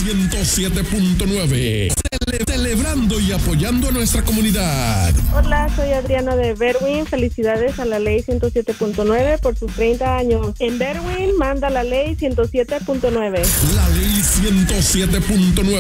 107.9. Celebrando y apoyando a nuestra comunidad. Hola, soy Adriana de Berwyn. Felicidades a la ley 107.9 por sus 30 años. En Berwyn manda la ley 107.9. La ley 107.9.